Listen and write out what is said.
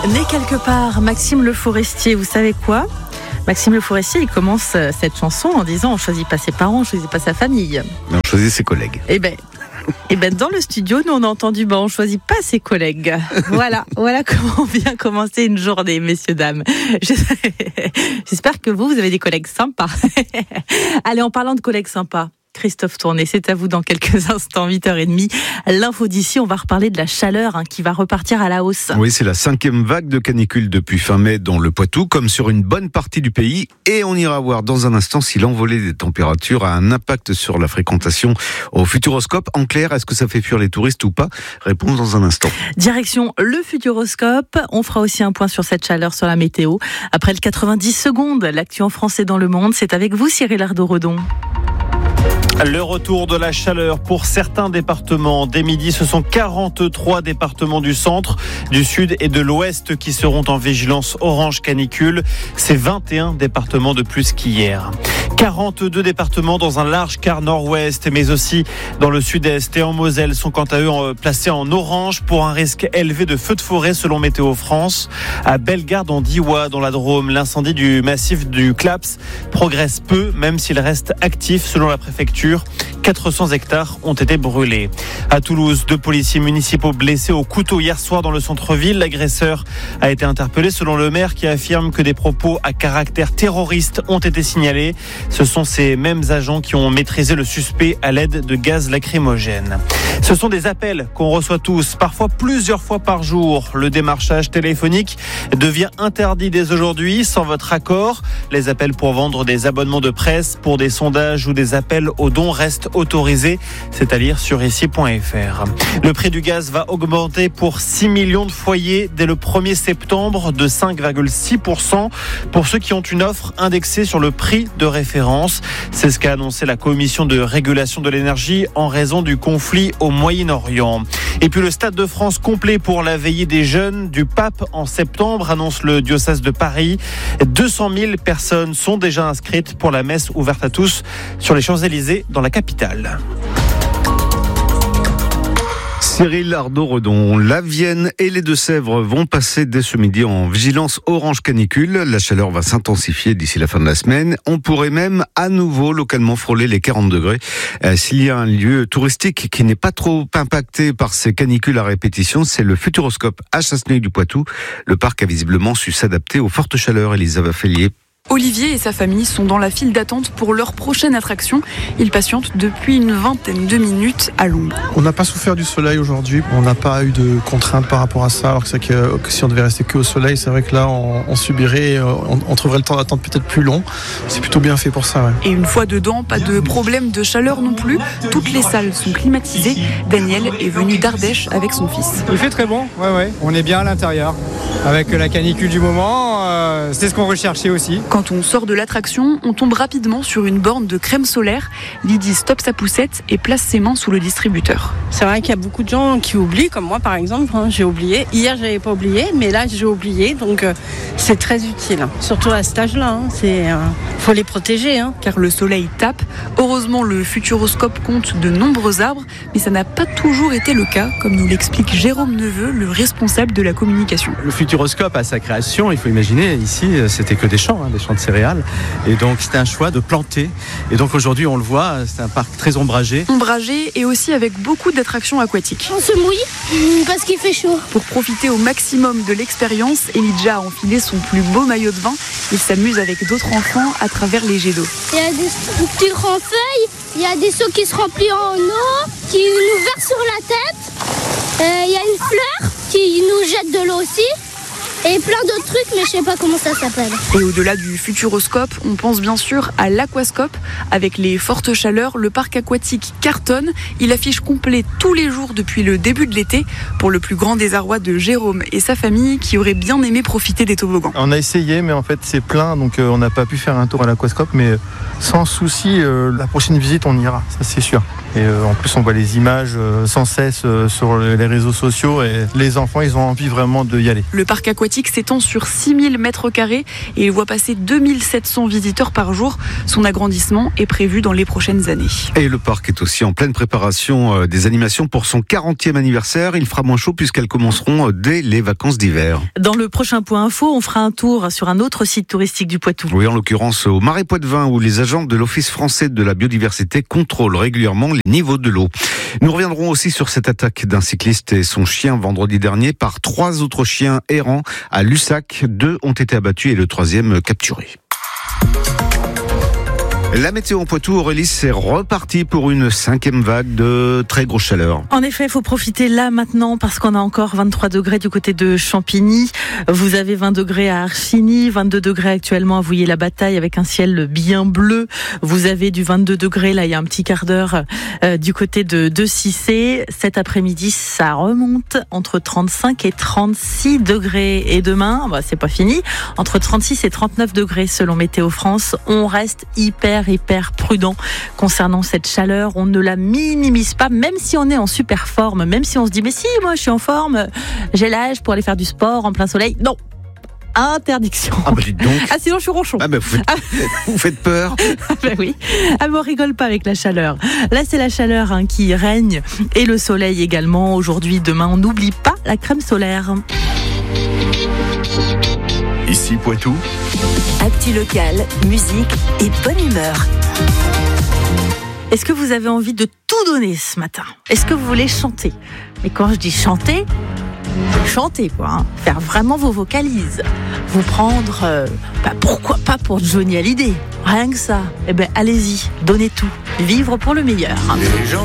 Né quelque part, Maxime Le Forestier, vous savez quoi ? Maxime Le Forestier, il commence cette chanson en disant « On choisit pas ses parents, on choisit pas sa famille ». Mais on choisit ses collègues. Eh ben, dans le studio, nous on a entendu « On choisit pas ses collègues ». Voilà comment on vient commencer une journée, messieurs, dames. J'espère que vous avez des collègues sympas. Allez, en parlant de collègues sympas, Christophe Tourné, c'est à vous dans quelques instants, 8h30. L'info d'ici, on va reparler de la chaleur qui va repartir à la hausse. Oui, c'est la 5e vague de canicule depuis fin mai dans le Poitou, comme sur une bonne partie du pays. Et on ira voir dans un instant si l'envolée des températures a un impact sur la fréquentation au Futuroscope. En clair, est-ce que ça fait fuir les touristes ou pas ? Réponse dans un instant. Direction le Futuroscope. On fera aussi un point sur cette chaleur, sur la météo. Après le 90 secondes, l'actu en France et dans le monde, c'est avec vous, Cyril Ardo-Redon. Le retour de la chaleur pour certains départements. Dès midi, ce sont 43 départements du centre, du sud et de l'ouest qui seront en vigilance orange canicule. C'est 21 départements de plus qu'hier. 42 départements dans un large quart nord-ouest, mais aussi dans le sud-est et en Moselle sont quant à eux placés en orange pour un risque élevé de feux de forêt selon Météo France. À Bellegarde en Diois, dans la Drôme, l'incendie du massif du Claps progresse peu, même s'il reste actif selon la préfecture. 400 hectares ont été brûlés. À Toulouse, 2 policiers municipaux blessés au couteau hier soir dans le centre-ville. L'agresseur a été interpellé selon le maire qui affirme que des propos à caractère terroriste ont été signalés. Ce sont ces mêmes agents qui ont maîtrisé le suspect à l'aide de gaz lacrymogène. Ce sont des appels qu'on reçoit tous, parfois plusieurs fois par jour. Le démarchage téléphonique devient interdit dès aujourd'hui sans votre accord. Les appels pour vendre des abonnements de presse, pour des sondages ou des appels aux dons restent autorisés. C'est à lire sur ici.fr. Le prix du gaz va augmenter pour 6 millions de foyers dès le 1er septembre de 5,6% pour ceux qui ont une offre indexée sur le prix de référence. C'est ce qu'a annoncé la Commission de régulation de l'énergie en raison du conflit au Moyen-Orient. Et puis le Stade de France complet pour la veillée des jeunes du Pape en septembre, annonce le diocèse de Paris. 200 000 personnes sont déjà inscrites pour la messe ouverte à tous sur les Champs-Élysées dans la capitale. Cyril Ardo-Redon, la Vienne et les Deux-Sèvres vont passer dès ce midi en vigilance orange canicule. La chaleur va s'intensifier d'ici la fin de la semaine. On pourrait même à nouveau localement frôler les 40 degrés. S'il y a un lieu touristique qui n'est pas trop impacté par ces canicules à répétition, c'est le Futuroscope à Chasseneuil-du-Poitou. Le parc a visiblement su s'adapter aux fortes chaleurs. Elisabeth Fellier. Olivier et sa famille sont dans la file d'attente pour leur prochaine attraction. Ils patientent depuis une vingtaine de minutes à l'ombre. On n'a pas souffert du soleil aujourd'hui. On n'a pas eu de contraintes par rapport à ça. Alors que si on devait rester que au soleil, c'est vrai que là, on subirait, on trouverait le temps d'attente peut-être plus long. C'est plutôt bien fait pour ça. Ouais. Et une fois dedans, pas de problème de chaleur non plus. Toutes les salles sont climatisées. Daniel est venu d'Ardèche avec son fils. Il fait très bon. Ouais. On est bien à l'intérieur. Avec la canicule du moment, c'est ce qu'on recherchait aussi. Quand on sort de l'attraction, on tombe rapidement sur une borne de crème solaire. Lydie stoppe sa poussette et place ses mains sous le distributeur. C'est vrai qu'il y a beaucoup de gens qui oublient, comme moi par exemple. J'ai oublié. Hier, j'avais pas oublié, mais là, j'ai oublié. Donc, c'est très utile. Surtout à cet âge-là. Faut les protéger. Car le soleil tape. Heureusement, le Futuroscope compte de nombreux arbres, mais ça n'a pas toujours été le cas, comme nous l'explique Jérôme Neveu, le responsable de la communication. Le Futuroscope, à sa création, il faut imaginer, ici, c'était que des champs de céréales. Et donc, c'était un choix de planter. Et donc, aujourd'hui, on le voit, c'est un parc très ombragé. Ombragé et aussi avec beaucoup d'attractions aquatiques. On se mouille parce qu'il fait chaud. Pour profiter au maximum de l'expérience, Elijah a enfilé son plus beau maillot de bain. Il s'amuse avec d'autres enfants à travers les jets d'eau. Il y a des petits grands-feuilles, il y a des seaux qui se remplissent en eau, qui nous versent sur la tête. Il y a une fleur qui nous jette de l'eau aussi. Et plein d'autres trucs, mais je sais pas comment ça s'appelle. Et au-delà du Futuroscope, on pense bien sûr à l'Aquascope. Avec les fortes chaleurs, le parc aquatique cartonne. Il affiche complet tous les jours depuis le début de l'été, pour le plus grand désarroi de Jérôme et sa famille qui auraient bien aimé profiter des toboggans. On a essayé, mais en fait, c'est plein, donc on n'a pas pu faire un tour à l'Aquascope. Mais sans souci, la prochaine visite, on ira, ça c'est sûr. Et en plus, on voit les images sans cesse sur les réseaux sociaux et les enfants, ils ont envie vraiment d'y aller. Le parc aquatique s'étend sur 6000 mètres carrés et il voit passer 2700 visiteurs par jour. Son agrandissement est prévu dans les prochaines années. Et le parc est aussi en pleine préparation des animations pour son 40e anniversaire. Il fera moins chaud puisqu'elles commenceront dès les vacances d'hiver. Dans le prochain point info, on fera un tour sur un autre site touristique du Poitou. Oui, en l'occurrence au Marais Poitevin où les agents de l'Office français de la biodiversité contrôlent régulièrement les niveaux de l'eau. Nous reviendrons aussi sur cette attaque d'un cycliste et son chien vendredi dernier par 3 autres chiens errants à Lussac. 2 ont été abattus et le 3e capturé. La météo en Poitou, Aurélie, c'est reparti pour une 5e vague de très grosse chaleur. En effet, il faut profiter là maintenant parce qu'on a encore 23 degrés du côté de Champigny. Vous avez 20 degrés à Archigny, 22 degrés actuellement à Vouillé-la-Bataille avec un ciel bien bleu. Vous avez du 22 degrés, là il y a un petit quart d'heure du côté de Cissé. Cet après-midi, ça remonte entre 35 et 36 degrés. Et demain, c'est pas fini, entre 36 et 39 degrés selon Météo France. On reste hyper prudent concernant cette chaleur. On ne la minimise pas, même si on est en super forme, même si on se dit mais si, moi je suis en forme, j'ai l'âge pour aller faire du sport en plein soleil. Non, interdiction. Ah bah dites donc. Ah sinon je suis ronchon. Ah bah vous faites peur. Ah bah oui. Ah mais on rigole pas avec la chaleur. Là c'est la chaleur qui règne et le soleil également. Aujourd'hui, demain, on n'oublie pas la crème solaire. Ici Poitou. Actu locale, musique et bonne humeur. Est-ce que vous avez envie de tout donner ce matin ? Est-ce que vous voulez chanter ? Et quand je dis chanter, chanter quoi, faire vraiment vos vocalises. Vous prendre, pourquoi pas pour Johnny Hallyday ? Rien que ça. Eh ben allez-y, donnez tout. Vivre pour le meilleur. Les gens